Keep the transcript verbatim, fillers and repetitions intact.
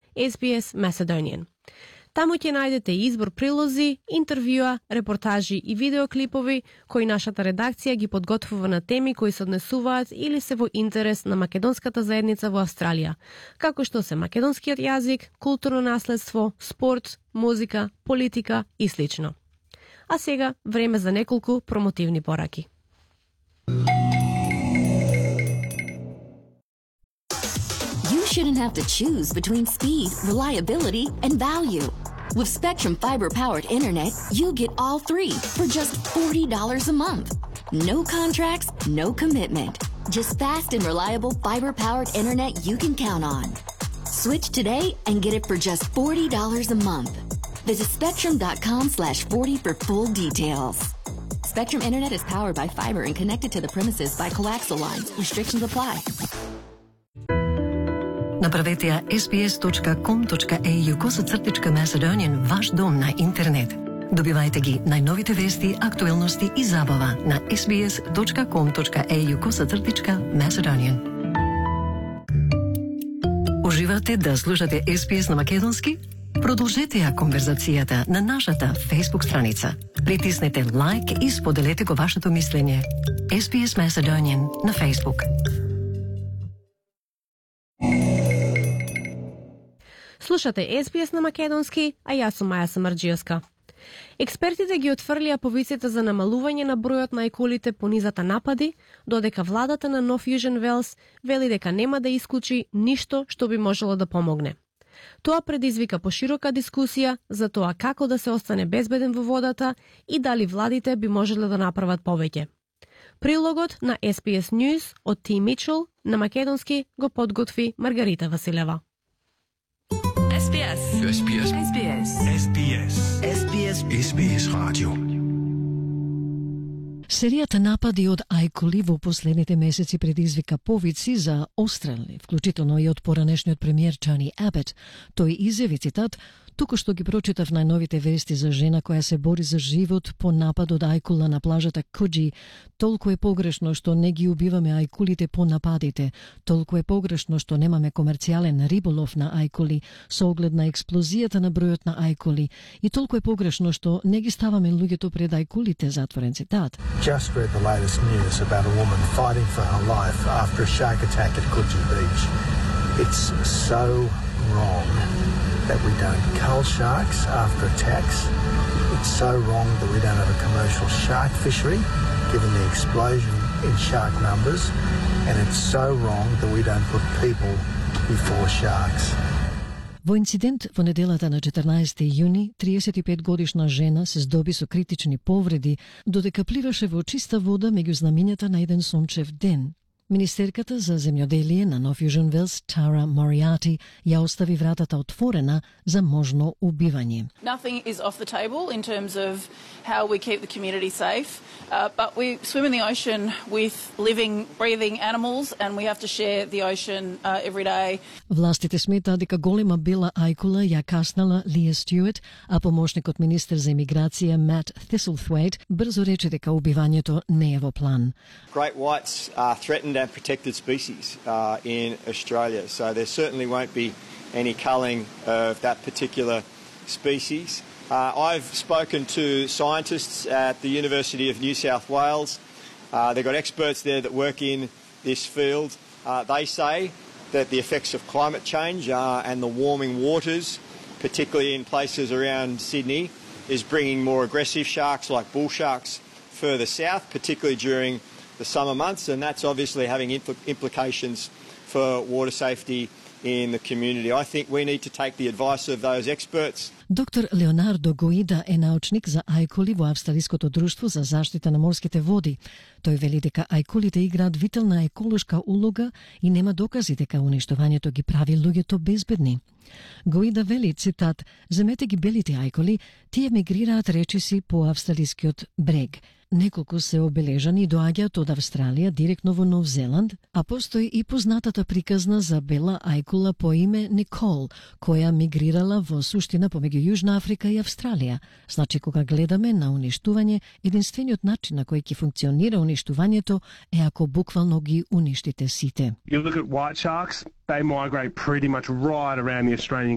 S B S Macedonian. Таму ќе најдете избор прилози, интервјуа, репортажи и видеоклипови кои нашата редакција ги подготвува на теми кои се однесуваат или се во интерес на македонската заедница во Австралија, како што се македонскиот јазик, културно наследство, спорт, музика, политика и слично. А сега време за неколку промотивни пораки. You shouldn't have to choose between speed, reliability, and value. With Spectrum Fiber-powered internet, you get all three for just forty dollars a month. No contracts, no commitment. Just fast and reliable fiber-powered internet you can count on. Switch today and get it for just forty dollars a month. Visit spectrum.com slash 40 for full details. Spectrum Internet is powered by fiber and connected to the premises by coaxial lines. Restrictions apply. Направете ја ес би ес точка ком точка ей ю косацртичка Macedonian ваш дом на интернет. Добивајте ги најновите вести, актуелности и забава на ес би ес точка ком точка ей ю косацртичка Macedonian. Уживате да слушате Ес Би Ес на македонски? Продолжете ја конверзацијата на нашата Facebook страница. Притиснете лайк и споделете го вашето мислење. Ес Би Ес Macedonian на Facebook. Слушате Ес Би Ес на македонски, а јас сум Маја Самарџиевска. Експертите ги отфрлија повиците за намалување на бројот на ајкулите по низата напади, додека владата на Нов Јужен Велс вели дека нема да исклучи ништо што би можело да помогне. Тоа предизвика поширока дискусија за тоа како да се остане безбеден во водата и дали владите би можеле да направат повеќе. Прилогот на Ес Би Ес News од Ти Мичел на македонски го подготви Маргарита Василева. Ес Би Ес. Ес Би Ес. Ес Би Ес. Ес Би Ес. Ес Би Ес. Ес Би Ес радио. Серијата напади од ајкули во последните месеци предизвика повици за острел, вклучително и од поранешниот премиер Тони Абет. Тој изјави, цитат, туку што ги прочитав најновите вести за жена која се бори за живот по напад од ајкула на плажата Куџи, толку е погрешно што не ги убиваме ајкулите по нападите, толку е погрешно што немаме комерцијален риболов на ајкули со оглед на експлозијата на бројот на ајкули и толку е погрешно што не ги ставаме луѓето пред ајкулите, затворен цитат. Just read the latest news about a woman fighting for her life after a shark attack at Coogee Beach. It's so wrong that we don't cull sharks after attacks. It's so wrong that we don't have a commercial shark fishery, given the explosion in shark numbers. And it's so wrong that we don't put people before sharks. Во инцидент во неделата на четрнаесети јуни, триесет и пет годишна жена се здоби со критични повреди додека пливаше во чиста вода меѓу знамињата на еден сончев ден. Министерката за земјоделие на Нов Јужен Велс, Тара Мориати, ја остави вратата отворена за можно убивање. Nothing is off the table in terms of how we keep the community safe, uh, but we swim in the ocean with living, breathing animals and we have to share the ocean uh, every day. Властите сметаат дека голема бела ајкула ја каснала Лија Стюарт, а помошникот министер за емиграција Мат Thistlethwaite брзо рече дека убивањето не е во план. Great whites are threatened and protected species uh, in Australia, so there certainly won't be any culling of that particular species. Uh, I've spoken to scientists at the University of New South Wales. Uh, they've got experts there that work in this field. Uh, they say that the effects of climate change uh, and the warming waters, particularly in places around Sydney, is bringing more aggressive sharks like bull sharks further south, particularly during the summer months, and that's obviously having impl- implications for water safety in the community. I think we need to take the advice of those experts. Доктор Леонардо Гоида е научник за ајкули во Австралиското друштво за заштита на морските води. Тој вели дека ајкулите играат витална еколошка улога и нема докази дека уништувањето ги прави луѓето безбедни. Гоида вели, цитат, земете ги белите ајкули, тие мигрираат речиси по австралискиот брег. Неколку се обележани доаѓаат од Австралија директно во Нов Зеланд, а постои и познатата приказна за бела ајкула по име Никол, која мигрирала во суштина помеѓу Јужна Африка и Австралија. Значи, кога гледаме на уништување, единствениот начин на кој ќе функционира уништувањето е ако буквално ги уништите сите. You look at white sharks, they migrate pretty much right around the Australian